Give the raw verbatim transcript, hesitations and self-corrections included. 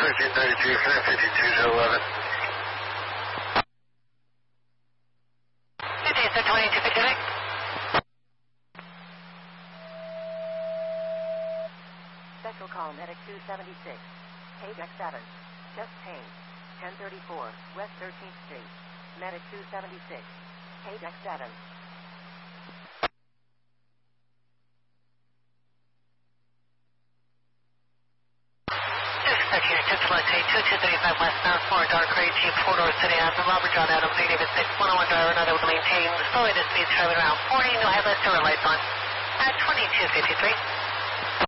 thirteen thirty-two, clear fifty-two to eleven. Fifty-eight, sir, twenty-two fifty-six. Special call Medic two seventy-six. Page X seven. Chest pain. ten thirty-four, West thirteenth Street. Medic two seventy-six. Page X seven. two two thirty-five westbound, four dark gray Jeep, four door City Avenue, Robert John Adams, eight eight six, one oh one driver, not able to maintain the slowing speed, traveling around forty, no headlights, no red lights on, at twenty-two fifty-three.